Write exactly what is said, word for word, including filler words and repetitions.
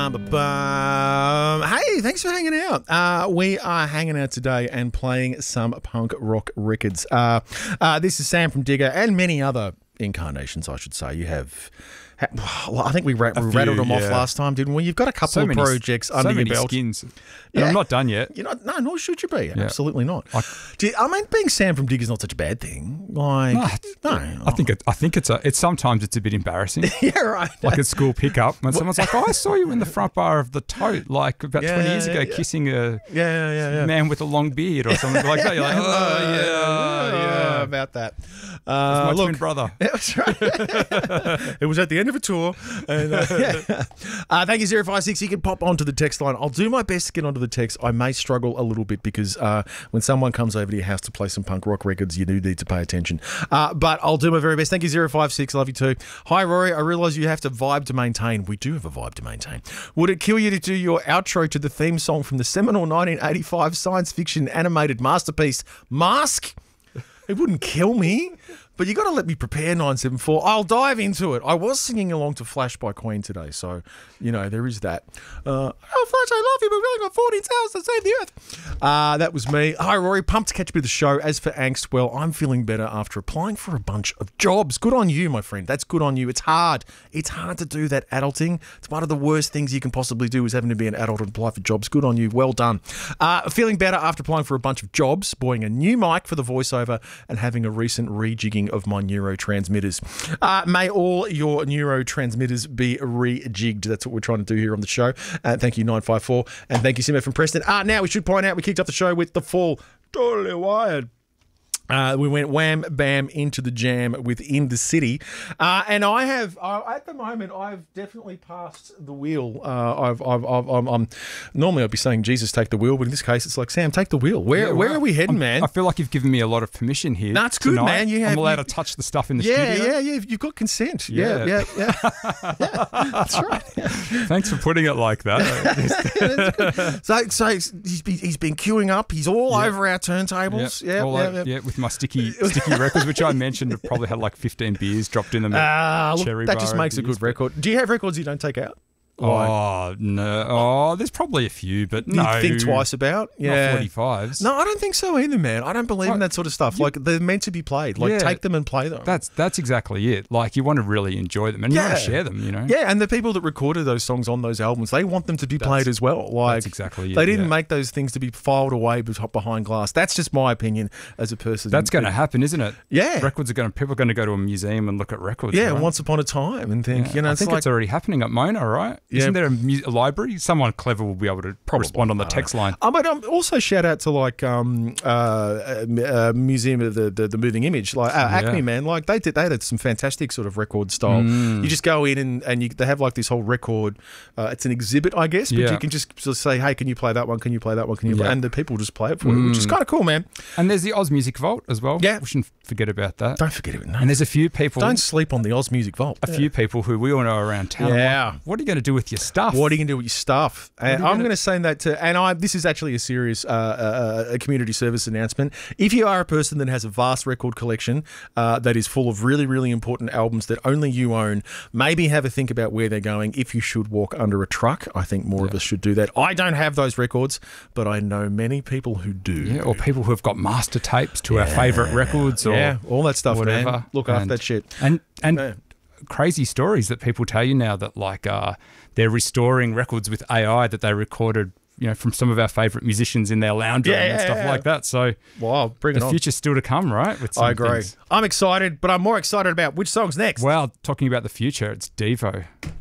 Um, bum. Hey, thanks for hanging out. Uh, we are hanging out today and playing some punk rock records. Uh, uh, this is Sam from Digger and many other incarnations, I should say. You have... Well, I think we, ra- we few, rattled them yeah. off last time, didn't we? You've got a couple so of many, projects so under many your belt. skins. And Yeah. I'm not done yet. You're not, no, nor should you be. Yeah. Absolutely not. I- Do you- I mean, being Sam from Digger's not such a bad thing. Like, No, no. I think it, I think it's a, it's sometimes it's a bit embarrassing. yeah, right. Like at school pickup, when someone's like, "Oh, I saw you in the front bar of the Tote, like about Yeah, twenty years ago, yeah. kissing a yeah, yeah, yeah, yeah. man with a long beard or something like that." You're like, "Oh yeah, Oh, yeah." about that. It's Uh, my look, twin brother. That's right. It was at the end of a tour. And, uh, yeah. uh, thank you, zero five six. You can pop onto the text line. I'll do my best to get onto the text. I may struggle a little bit because uh, when someone comes over to your house to play some punk rock records, you do need to pay attention. Uh, but I'll do my very best. Thank you, zero five six. Love you too. Hi, Rory. I realise you have to vibe to maintain. We do have a vibe to maintain. Would it kill you to do your outro to the theme song from the seminal nineteen eighty-five science fiction animated masterpiece, Mask? It wouldn't kill me, but you got to let me prepare nine seven four. I'll dive into it. I was singing along to Flash by Queen today, so, you know, there is that. Uh, oh, Flash, I love you, but we only got fourteen hours to save the earth. Uh, that was me. Hi, Rory. Pumped to catch me the show. As for angst, well, I'm feeling better after applying for a bunch of jobs. Good on you, my friend. That's good on you. It's hard. It's hard to do that adulting. It's one of the worst things you can possibly do is having to be an adult and apply for jobs. Good on you. Well done. Uh, feeling better after applying for a bunch of jobs, buying a new mic for the voiceover, and having a recent rejigging of my neurotransmitters. Uh, may all your neurotransmitters be rejigged. That's what we're trying to do here on the show. Uh, thank you, nine five four. And thank you, Simmer from Preston. Uh, now, we should point out we kicked off the show with The Fall. Totally Wired. Uh, we went wham, bam, into the jam within the city. Uh, and I have, uh, at the moment, I've definitely passed the wheel. Uh, I've, I've, I've, I'm, I'm, normally I'd be saying, Jesus, take the wheel. But in this case, it's like, Sam, take the wheel. Where Yeah, where wow. are we heading, I'm- man? I feel like you've given me a lot of permission here. That's good, tonight. man. You have- I'm allowed you- to touch the stuff in the yeah, studio. yeah, yeah. You've got consent. Yeah, yeah, Yeah. yeah. yeah. That's right. Thanks for putting it like that. So, so he's been, he's been queuing up. He's all Yeah. over our turntables. Yeah, Yeah, all yeah, over- yeah. yeah, with my sticky sticky records, which I mentioned have probably had like fifteen beers dropped in them. at Ah, look, Cherry that Bar just over makes the a years, good record. Do you have records you don't take out? Oh no! Oh, there's probably a few, but You no. think twice about? Yeah. Not forty-fives. No, I don't think so either, man. I don't believe in What? that sort of stuff. Like, they're meant to be played. Like, Yeah. take them and play them. That's that's exactly it. Like you want to really enjoy them and you want Yeah. to share them. You know. Yeah, and the people that recorded those songs on those albums, they want them to be played as well. Like, that's exactly it, They didn't yeah. make those things to be filed away be- behind glass. That's just my opinion as a person. That's going to happen, isn't it? Yeah. Records are going to people are going to go to a museum and look at records. Yeah, right? once upon a time and think, Yeah. you know, I it's think like... it's already happening at Mona, right? Yeah. Isn't there a, mu- a library? Someone clever will be able to respond on the text line. Oh, but um, also shout out to like um, uh, uh, uh, Museum of the, the, the Moving Image, like uh, Acme, Yeah. man. Like they did, they had some fantastic sort of record style. Mm. You just go in and, and you, they have like this whole record. Uh, it's an exhibit, I guess, but Yeah. you can just sort of say, hey, can you play that one? Can you play that one? Can you? Play? Yeah. And the people just play it for you, which is kind of cool, man. And there's the Oz Music Vault as well. Yeah. We shouldn't forget about that. Don't forget it. No. And there's a few people. Don't sleep on the Oz Music Vault. a few people who we all know around town. I'm Yeah. like, what are you going to do with your stuff? What are you going to do with your stuff? And are you I'm gonna- going to say that to, and I. This is actually a serious uh, uh, a community service announcement. If you are a person that has a vast record collection uh, that is full of really, really important albums that only you own, maybe have a think about where they're going. If you should walk under a truck, I think more of us should do that. I don't have those records, but I know many people who do. Yeah, or people who have got master tapes to our favourite records or yeah, all that stuff, whatever. man. Look after And- that shit. And and Yeah. crazy stories that people tell you now that like uh, they're restoring records with A I that they recorded, you know, from some of our favourite musicians in their lounge room Yeah, and yeah, stuff yeah. like that. So Wow, bring it the on. future's still to come, right? With some I agree. things. I'm excited, but I'm more excited about which song's next. Well, talking about the future, it's Devo.